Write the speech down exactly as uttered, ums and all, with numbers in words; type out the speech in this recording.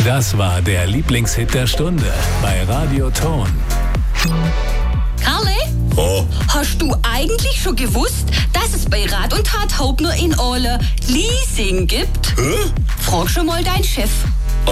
Das war der Lieblingshit der Stunde bei Radio Ton. Karle? Oh. Hast du eigentlich schon gewusst, dass es bei Rat und Tat Hauptner in Ole Leasing gibt? Hä? Frag schon mal deinen Chef.